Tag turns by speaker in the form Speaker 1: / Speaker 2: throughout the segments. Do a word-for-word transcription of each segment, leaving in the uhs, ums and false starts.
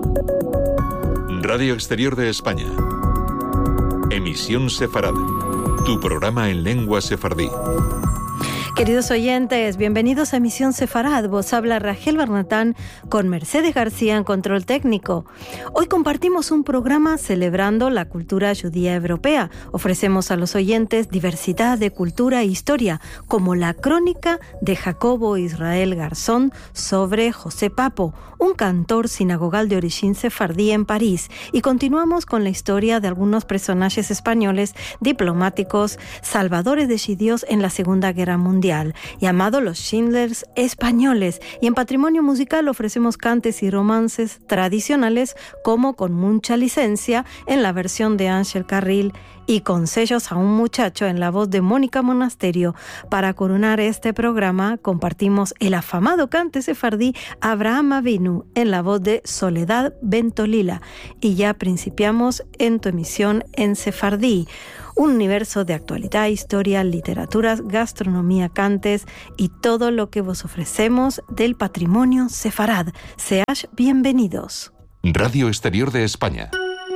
Speaker 1: Radio Exterior de España. Emisión Sefarad. Tu programa en lengua sefardí.
Speaker 2: Queridos oyentes, bienvenidos a Emisión Sefarad. Vos habla Rachel Bernatán con Mercedes García en control técnico. Hoy compartimos un programa celebrando la cultura judía europea. Ofrecemos a los oyentes diversidad de cultura e historia, como la crónica de Jacobo Israel Garzón sobre José Papo, un cantor sinagogal de origen sefardí en París. Y continuamos con la historia de algunos personajes españoles diplomáticos salvadores de judíos en la Segunda Guerra Mundial, llamado los Schindlers españoles. Y en Patrimonio Musical ofrecemos cantes y romances tradicionales, como Con mucha licencia, en la versión de Ángel Carril, y Consejos a un muchacho, en la voz de Mónica Monasterio. Para coronar este programa, compartimos el afamado cante sefardí Abraham Avinu, en la voz de Soledad Bentolila. Y ya principiamos en tu emisión en sefardí. Un universo de actualidad, historia, literaturas, gastronomía, cantes y todo lo que vos ofrecemos del patrimonio sefarad. Seáis bienvenidos.
Speaker 1: Radio Exterior de España.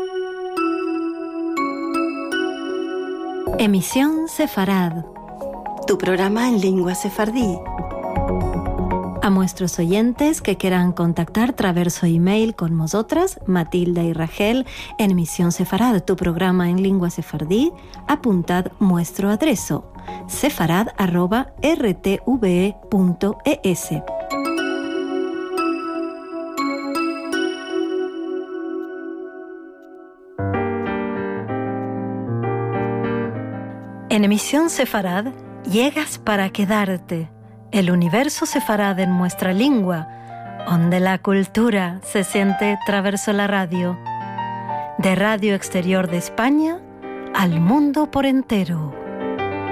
Speaker 2: Emisión Sefarad.
Speaker 3: Tu programa en lengua sefardí.
Speaker 2: A nuestros oyentes que quieran contactar traverso email con nosotras, Matilda y Rachel, en Emisión Sefarad, tu programa en lengua sefardí, apuntad nuestro adreso, sefarad arroba r t v e punto e s. En Emisión Sefarad, llegas para quedarte. El universo sefarad en nuestra lengua, donde la cultura se siente traverso la radio. De Radio Exterior de España al mundo por entero.